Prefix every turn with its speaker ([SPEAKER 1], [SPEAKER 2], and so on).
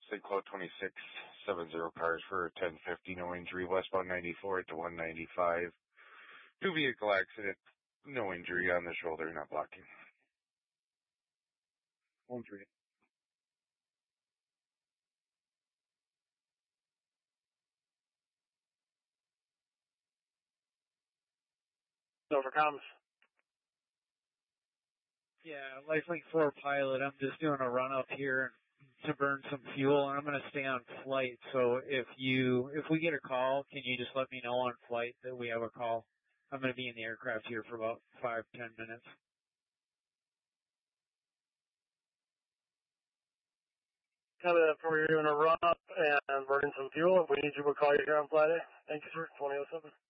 [SPEAKER 1] St. Cloud 2670 cars for 1050, no injury, westbound 94 to 195. 2 vehicle accident, no injury on the shoulder, not blocking. 1-3.
[SPEAKER 2] Over comms.
[SPEAKER 3] Yeah, Lifelink 4 pilot, I'm just doing a run up here to burn some fuel, and I'm going to stay on flight. So if we get a call, can you just let me know on flight that we have a call? I'm going to be in the aircraft here for about 5-10 minutes.
[SPEAKER 2] Kind of for you doing a run up and burning some fuel. If we need you, we'll call you here on Friday. Thank you, sir. 2007.